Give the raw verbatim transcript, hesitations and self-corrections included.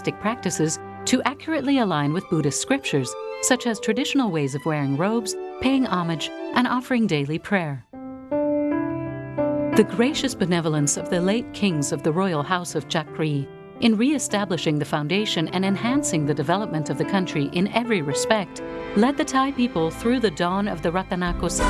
monastic practices to accurately align with Buddhist scriptures, such as traditional ways of wearing robes, paying homage, and offering daily prayer. The gracious benevolence of the late kings of the royal house of Chakri in re-establishing the foundation and enhancing the development of the country in every respect led the Thai people through the dawn of the Ratanakos